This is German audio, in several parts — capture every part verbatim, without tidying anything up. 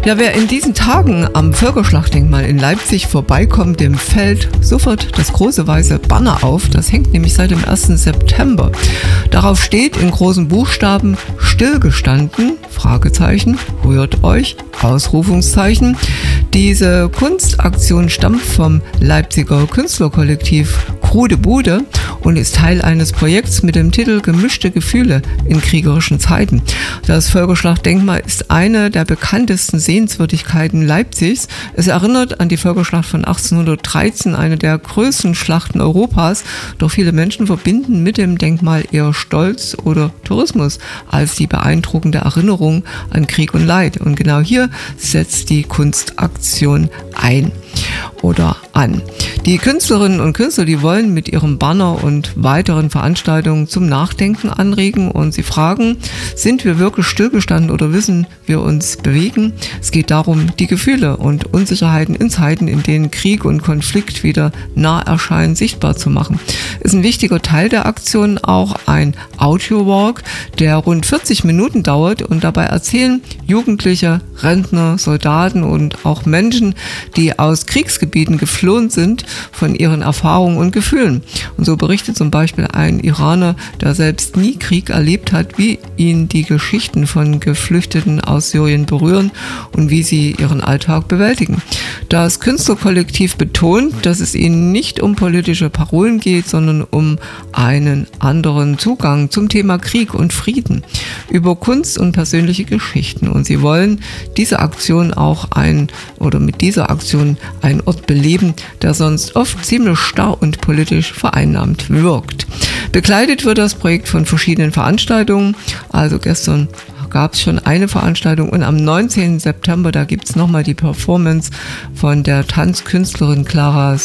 Ja, wer in diesen Tagen am Völkerschlachtdenkmal in Leipzig vorbeikommt, dem fällt sofort das große weiße Banner auf. Das hängt nämlich seit dem ersten September. Darauf steht in großen Buchstaben stillgestanden, Fragezeichen, rührt euch, Ausrufungszeichen. Diese Kunstaktion stammt vom Leipziger Künstlerkollektiv Krude Bude und ist Teil eines Projekts mit dem Titel Gemischte Gefühle in kriegerischen Zeiten. Das Völkerschlachtdenkmal ist eine der bekanntesten Sehenswürdigkeiten Leipzigs. Es erinnert an die Völkerschlacht von achtzehnhundertdreizehn, eine der größten Schlachten Europas. Doch viele Menschen verbinden mit dem Denkmal eher Stolz oder Tourismus als die beeindruckende Erinnerung an Krieg und Leid. Und genau hier setzt die Kunstaktion ein oder an. Die Künstlerinnen und Künstler, die wollen mit ihrem Banner und weiteren Veranstaltungen zum Nachdenken anregen und sie fragen, sind wir wirklich stillgestanden oder wissen wir uns bewegen? Es geht darum, die Gefühle und Unsicherheiten in Zeiten, in denen Krieg und Konflikt wieder nah erscheinen, sichtbar zu machen. Ist ein wichtiger Teil der Aktion auch ein Audio-Walk, der rund vierzig Minuten dauert und dabei erzählen Jugendliche, Rentner, Soldaten und auch Menschen, die aus Kriegsgebieten geflohen sind, von ihren Erfahrungen und Gefühlen. Und so berichtet zum Beispiel ein Iraner, der selbst nie Krieg erlebt hat, wie ihn die Geschichten von Geflüchteten aus Syrien berühren und wie sie ihren Alltag bewältigen. Das Künstlerkollektiv betont, dass es ihnen nicht um politische Parolen geht, sondern um einen anderen Zugang zum Thema Krieg und Frieden, über Kunst und persönliche Geschichten. Und sie wollen diese Aktion auch ein oder mit dieser Aktion einen Ort beleben, der sonst oft ziemlich starr und politisch vereinnahmt wirkt. Begleitet wird das Projekt von verschiedenen Veranstaltungen. Also gestern gab es schon eine Veranstaltung und am neunzehnten September, da gibt es nochmal die Performance von der Tanzkünstlerin Clara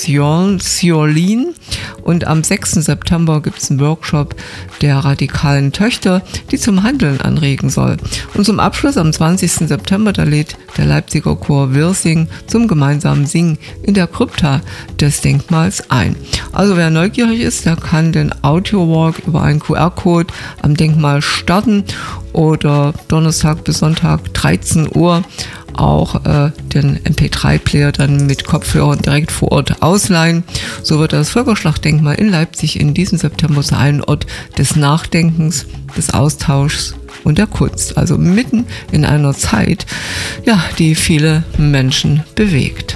Sciorlin und am sechsten September gibt es einen Workshop der radikalen Töchter, die zum Handeln anregen soll. Und zum Abschluss am zwanzigsten September, da lädt der Leipziger Chor Wirsing zum gemeinsamen Singen in der Krypta des Denkmals ein. Also wer neugierig ist, der kann den Audio-Walk über einen Q R-Code am Denkmal starten oder Donnerstag bis Sonntag dreizehn Uhr auch äh, den M P drei Player dann mit Kopfhörern direkt vor Ort ausleihen. So wird das Völkerschlachtdenkmal in Leipzig in diesem September zu einem Ort des Nachdenkens, des Austauschs und der Kunst. Also mitten in einer Zeit, ja, die viele Menschen bewegt.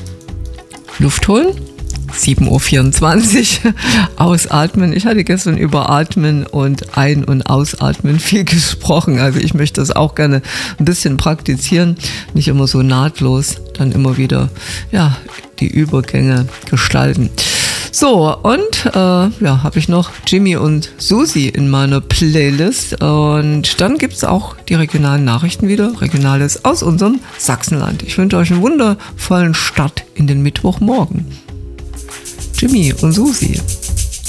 Luft holen. sieben Uhr vierundzwanzig, ausatmen. Ich hatte gestern über Atmen und Ein- und Ausatmen viel gesprochen. Also ich möchte das auch gerne ein bisschen praktizieren. Nicht immer so nahtlos, dann immer wieder ja, die Übergänge gestalten. So, und äh, ja, habe ich noch Jimmy und Susi in meiner Playlist. Und dann gibt es auch die regionalen Nachrichten wieder, Regionales aus unserem Sachsenland. Ich wünsche euch einen wundervollen Start in den Mittwochmorgen. Jimmy und Susi.